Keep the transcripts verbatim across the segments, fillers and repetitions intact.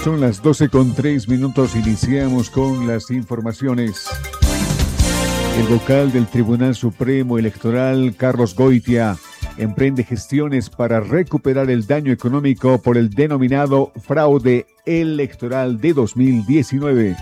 Son las doce con tres minutos, iniciamos con las informaciones. El vocal del Tribunal Supremo Electoral, Carlos Goitia, emprende gestiones para recuperar el daño económico por el denominado fraude electoral de dos mil diecinueve.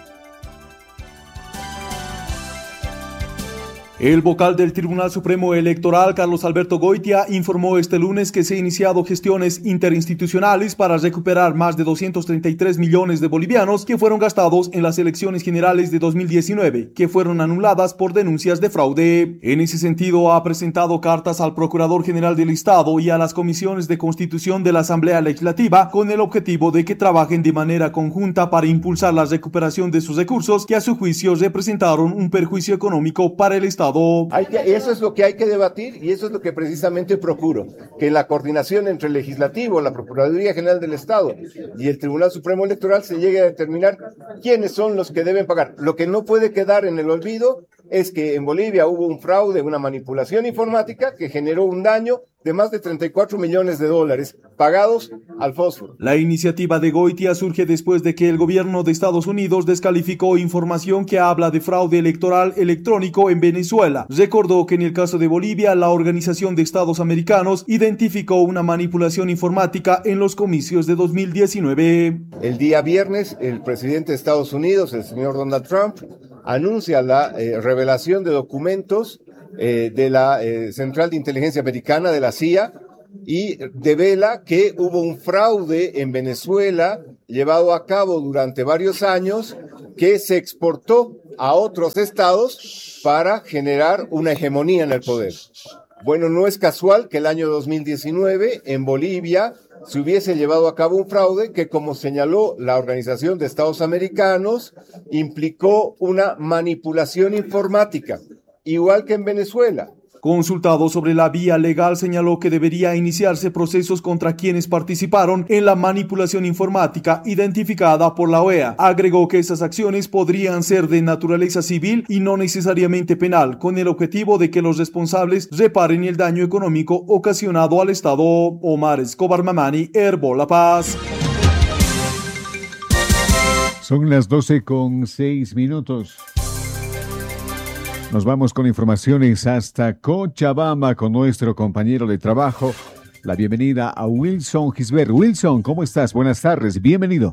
El vocal del Tribunal Supremo Electoral, Carlos Alberto Goitia, informó este lunes que se han iniciado gestiones interinstitucionales para recuperar más de doscientos treinta y tres millones de bolivianos que fueron gastados en las elecciones generales de dos mil diecinueve, que fueron anuladas por denuncias de fraude. En ese sentido, ha presentado cartas al Procurador General del Estado y a las comisiones de Constitución de la Asamblea Legislativa con el objetivo de que trabajen de manera conjunta para impulsar la recuperación de sus recursos que a su juicio representaron un perjuicio económico para el Estado. Hay que, eso es lo que hay que debatir y eso es lo que precisamente procuro, que la coordinación entre el Legislativo, la Procuraduría General del Estado y el Tribunal Supremo Electoral se llegue a determinar quiénes son los que deben pagar. Lo que no puede quedar en el olvido es que en Bolivia hubo un fraude, una manipulación informática que generó un daño de más de treinta y cuatro millones de dólares pagados al fósforo. La iniciativa de Goitia surge después de que el gobierno de Estados Unidos descalificó información que habla de fraude electoral electrónico en Venezuela. Recordó que en el caso de Bolivia, la Organización de Estados Americanos identificó una manipulación informática en los comicios de dos mil diecinueve. El día viernes, el presidente de Estados Unidos, el señor Donald Trump, anuncia la eh, revelación de documentos eh, de la eh, Central de Inteligencia Americana, de la C I A, y devela que hubo un fraude en Venezuela llevado a cabo durante varios años que se exportó a otros estados para generar una hegemonía en el poder. Bueno, no es casual que el año dos mil diecinueve en Bolivia se hubiese llevado a cabo un fraude que, como señaló la Organización de Estados Americanos, implicó una manipulación informática, igual que en Venezuela. Consultado sobre la vía legal, señaló que debería iniciarse procesos contra quienes participaron en la manipulación informática identificada por la O E A. Agregó que esas acciones podrían ser de naturaleza civil y no necesariamente penal, con el objetivo de que los responsables reparen el daño económico ocasionado al Estado. Omar Escobar Mamani, Herbo La Paz. Son las doce con seis minutos. Nos vamos con informaciones hasta Cochabamba con nuestro compañero de trabajo. La bienvenida a Wilson Gisbert. Wilson, ¿cómo estás? Buenas tardes, bienvenido.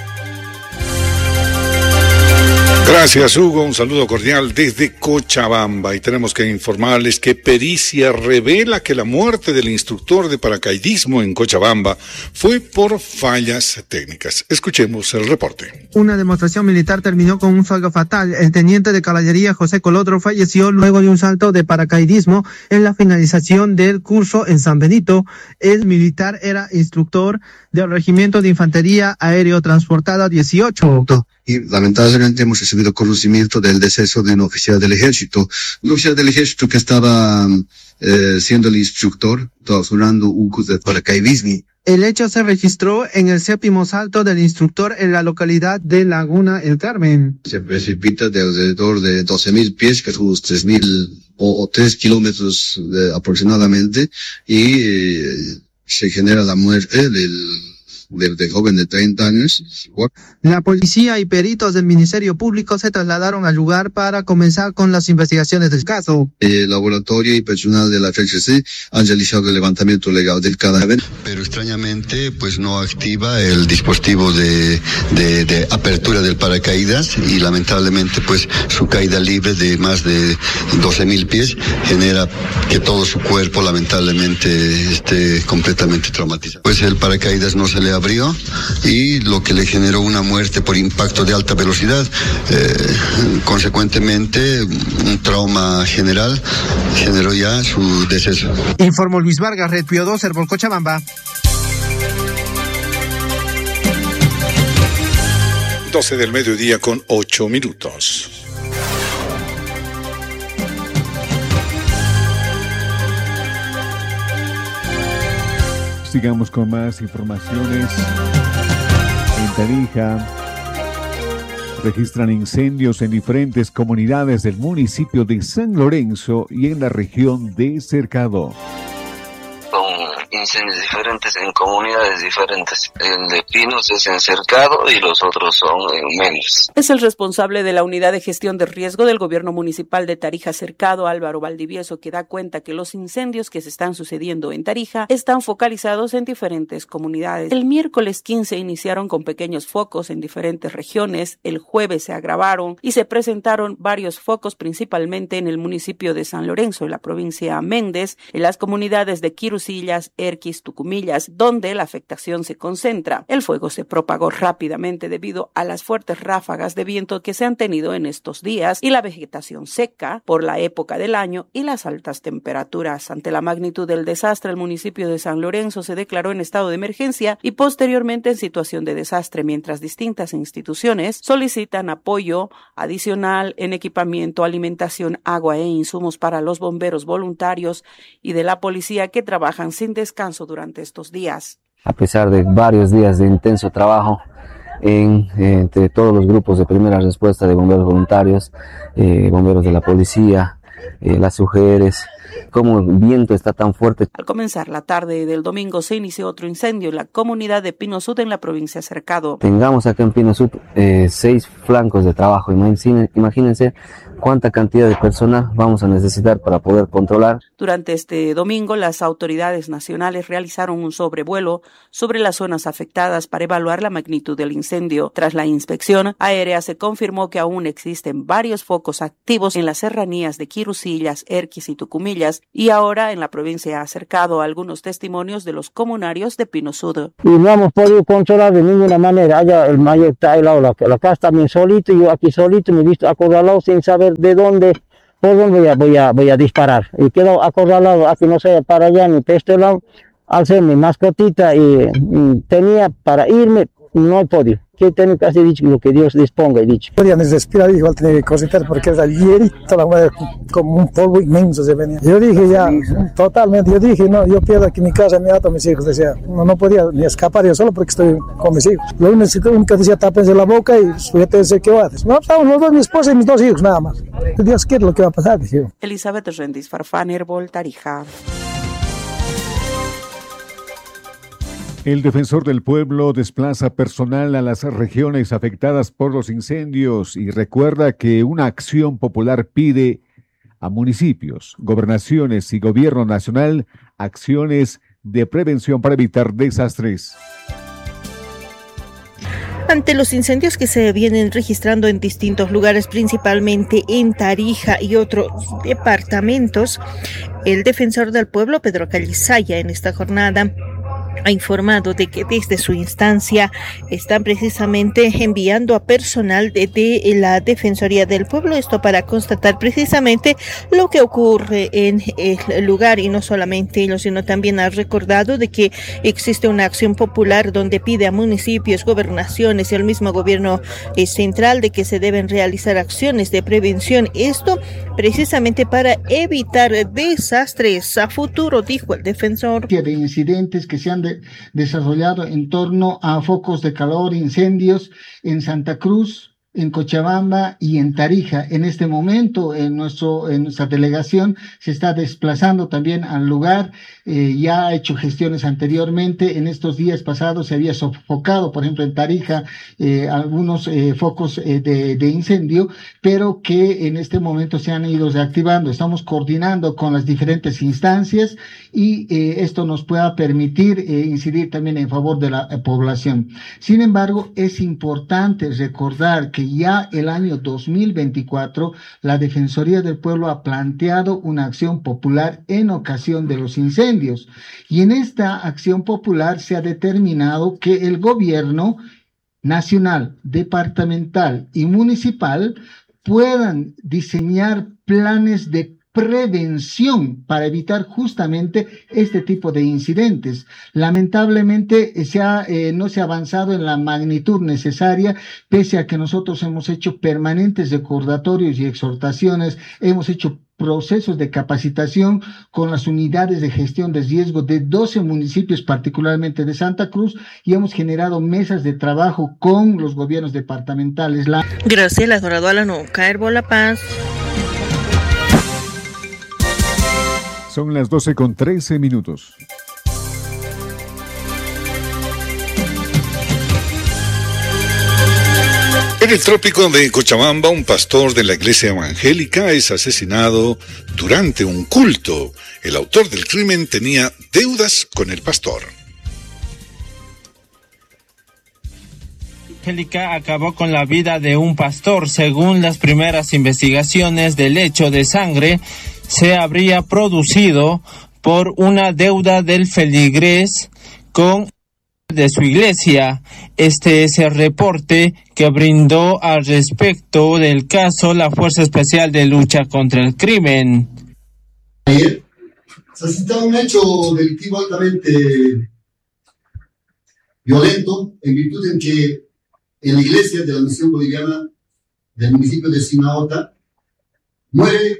Gracias, Hugo. Un saludo cordial desde Cochabamba. Y tenemos que informarles que pericia revela que la muerte del instructor de paracaidismo en Cochabamba fue por fallas técnicas. Escuchemos el reporte. Una demostración militar terminó con un saldo fatal. El teniente de caballería José Colodro falleció luego de un salto de paracaidismo en la finalización del curso en San Benito. El militar era instructor del Regimiento de Infantería Aéreo Transportada dieciocho. Y lamentablemente hemos recibido conocimiento del deceso de un oficial del ejército, un oficial del ejército que estaba eh, siendo el instructor, usando un curso de paracaidismo. El hecho se registró en el séptimo salto del instructor en la localidad de Laguna El Carmen. Se precipita de alrededor de doce mil pies, que son unos tres mil o, o tres kilómetros eh, aproximadamente, y eh, se genera la muerte del De, de joven de treinta años. La policía y peritos del Ministerio Público se trasladaron al lugar para comenzar con las investigaciones del caso. El laboratorio y personal de la F H C han realizado el levantamiento legal del cadáver, pero extrañamente pues no activa el dispositivo de, de, de apertura del paracaídas y lamentablemente pues su caída libre de más de doce mil pies genera que todo su cuerpo lamentablemente esté completamente traumatizado. Pues el paracaídas no se le abrió y lo que le generó una muerte por impacto de alta velocidad, eh, consecuentemente un trauma general generó ya su deceso. Informó Luis Vargas, Red Pío dos, Herbol Cochabamba. doce del mediodía con ocho minutos. Sigamos con más informaciones. En Tarija registran incendios en diferentes comunidades del municipio de San Lorenzo y en la región de Cercado. Con incendios diferentes en comunidades diferentes. El de Pinos es en Cercado y los otros son en Méndez. Es el responsable de la unidad de gestión de riesgo del gobierno municipal de Tarija Cercado, Álvaro Valdivieso, que da cuenta que los incendios que se están sucediendo en Tarija están focalizados en diferentes comunidades. El miércoles quince iniciaron con pequeños focos en diferentes regiones, el jueves se agravaron y se presentaron varios focos principalmente en el municipio de San Lorenzo, en la provincia de Méndez, en las comunidades de Quirusillas, Erquis, Tucumillas, donde la afectación se concentra. El fuego se propagó rápidamente debido a las fuertes ráfagas de viento que se han tenido en estos días y la vegetación seca por la época del año y las altas temperaturas. Ante la magnitud del desastre, el municipio de San Lorenzo se declaró en estado de emergencia y posteriormente en situación de desastre, mientras distintas instituciones solicitan apoyo adicional en equipamiento, alimentación, agua e insumos para los bomberos voluntarios y de la policía que trabajan sin descanso durante estos días. A pesar de varios días de intenso trabajo en, entre todos los grupos de primera respuesta de bomberos voluntarios, eh, bomberos de la policía, eh, las U G Rs, como el viento está tan fuerte. Al comenzar la tarde del domingo se inició otro incendio en la comunidad de Pino Sud en la provincia de Cercado. Tengamos acá en Pino Sud eh, seis flancos de trabajo. Imagínense, imagínense cuánta cantidad de personas vamos a necesitar para poder controlar. Durante este domingo, las autoridades nacionales realizaron un sobrevuelo sobre las zonas afectadas para evaluar la magnitud del incendio. Tras la inspección aérea, se confirmó que aún existen varios focos activos en las serranías de Quirusillas, Erquis y Tucumillas, y ahora en la provincia ha acercado algunos testimonios de los comunarios de Pino Sud. Y no hemos podido controlar de ninguna manera. Allá el mayor está al lado, la, la casa también solito, yo aquí solito, me he visto acorralado sin saber de dónde, por dónde voy a, voy a, voy a disparar. Y quedo acorralado, aquí no sé, para allá, ni para este lado, alcé mi mascotita y, y tenía para irme, no he podido. Que tengo casi dicho lo que Dios disponga, he dicho. Podía ni respirar, igual tenía que cositar porque era hierito, la madre, como un polvo inmenso se venía. Yo dije ya, totalmente, yo dije, no, yo pierdo aquí mi casa, mi gato, mis hijos, decía, no, no podía ni escapar yo solo porque estoy con mis hijos. Lo único que decía, tápense la boca y sujétense, ¿qué haces? No, estamos los dos, mi esposa y mis dos hijos, nada más. Dios quiere lo que va a pasar, dije yo. Elizabeth Rendis Farfán, Herbol, Tarija. El defensor del pueblo desplaza personal a las regiones afectadas por los incendios y recuerda que una acción popular pide a municipios, gobernaciones y gobierno nacional acciones de prevención para evitar desastres. Ante los incendios que se vienen registrando en distintos lugares, principalmente en Tarija y otros departamentos, el defensor del pueblo, Pedro Calizaya, en esta jornada ha informado de que desde su instancia están precisamente enviando a personal de, de la Defensoría del Pueblo, esto para constatar precisamente lo que ocurre en el lugar, y no solamente ello, sino también ha recordado de que existe una acción popular donde pide a municipios, gobernaciones y al mismo gobierno eh, central de que se deben realizar acciones de prevención, esto precisamente para evitar desastres a futuro, dijo el defensor. De incidentes que se han de desarrollado en torno a focos de calor, incendios en Santa Cruz, en Cochabamba y en Tarija. En este momento, en, nuestro, en nuestra delegación se está desplazando también al lugar. Eh, ya ha hecho gestiones anteriormente. En estos días pasados se había sofocado, por ejemplo, en Tarija, eh, algunos eh, focos eh, de, de incendio, pero que en este momento se han ido reactivando. Estamos coordinando con las diferentes instancias y eh, esto nos pueda permitir eh, incidir también en favor de la eh, población. Sin embargo, es importante recordar que ya el año dos mil veinticuatro la Defensoría del Pueblo ha planteado una acción popular en ocasión de los incendios, y en esta acción popular se ha determinado que el gobierno nacional, departamental y municipal puedan diseñar planes de prevención para evitar justamente este tipo de incidentes. Lamentablemente se ha, eh, no se ha avanzado en la magnitud necesaria, pese a que nosotros hemos hecho permanentes recordatorios y exhortaciones, hemos hecho procesos de capacitación con las unidades de gestión de riesgo de doce municipios, particularmente de Santa Cruz, y hemos generado mesas de trabajo con los gobiernos departamentales. La... Graciela Doraduala, no caer bola paz. Son las doce con trece minutos. En el trópico de Cochabamba, un pastor de la iglesia evangélica es asesinado durante un culto. El autor del crimen tenía deudas con el pastor. Evangélica acabó con la vida de un pastor. Según las primeras investigaciones, del hecho de sangre se habría producido por una deuda del feligrés con de su iglesia. Este es el reporte que brindó al respecto del caso la Fuerza Especial de Lucha contra el Crimen. Ayer se ha citado un hecho delictivo altamente violento, en virtud en que en la iglesia de la Misión Boliviana del municipio de Sinaota muere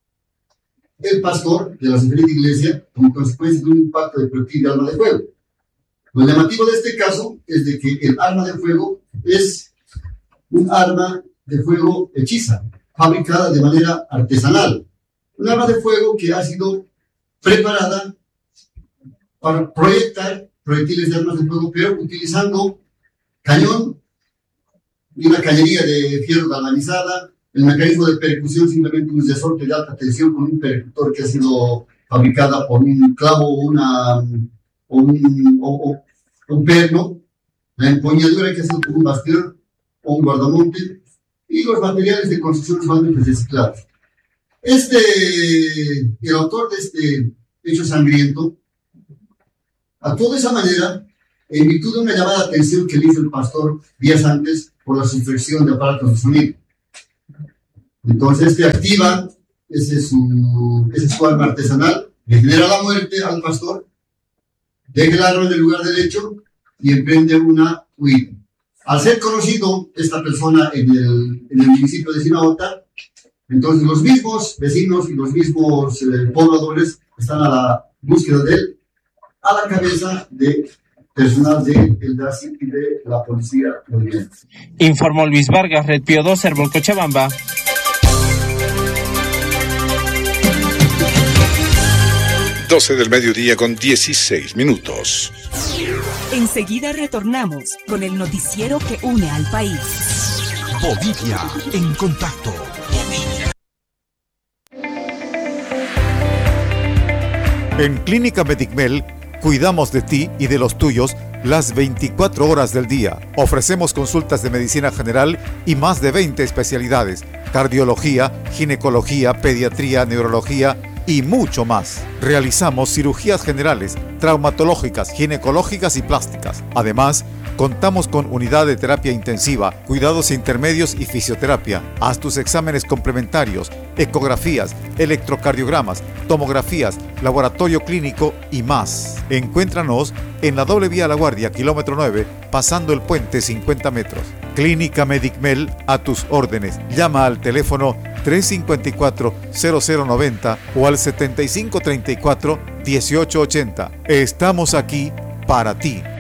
el pastor de la referida iglesia como consecuencia de un impacto de proyectil de arma de fuego. Lo llamativo de este caso es de que el arma de fuego es un arma de fuego hechiza, fabricada de manera artesanal. Un arma de fuego que ha sido preparada para proyectar proyectiles de armas de fuego, pero utilizando cañón y una cañería de fierro galvanizada. El mecanismo de percusión simplemente un resorte de alta tensión con un percutor que ha sido fabricada por un clavo, una... o un, o, o, un perno, la empuñadura que ha sido un bastión o un guardamonte, y los materiales de construcción van reciclados. Este, el autor de este hecho sangriento actuó de esa manera en virtud de una llamada de atención que le hizo el pastor días antes por la sustracción de aparatos de sonido. Entonces este activa, ese es su, ese es su arma artesanal, le genera la muerte al pastor, deja el arma en el lugar del hecho y emprende una huida. Al ser conocido esta persona en el, en el municipio de Sinaota, entonces los mismos vecinos y los mismos eh, pobladores están a la búsqueda de él, a la cabeza de personal del D A S I y de la policía boliviana. Informó Luis Vargas, Red Pío dos, Herbol Cochabamba. doce del mediodía con dieciséis minutos. Enseguida retornamos con el noticiero que une al país. Bolivia en contacto. En Clínica Medicmel cuidamos de ti y de los tuyos las veinticuatro horas del día. Ofrecemos consultas de medicina general y más de veinte especialidades: cardiología, ginecología, pediatría, neurología y mucho más. Realizamos cirugías generales, traumatológicas, ginecológicas y plásticas. Además, contamos con unidad de terapia intensiva, cuidados intermedios y fisioterapia. Haz tus exámenes complementarios, ecografías, electrocardiogramas, tomografías, laboratorio clínico y más. Encuéntranos en la doble vía La Guardia, kilómetro nueve, pasando el puente cincuenta metros. Clínica Medicmel, a tus órdenes. Llama al teléfono tres cinco cuatro, cero cero nueve cero o al setenta y cinco treinta y cuatro, dieciocho ochenta. Estamos aquí para ti.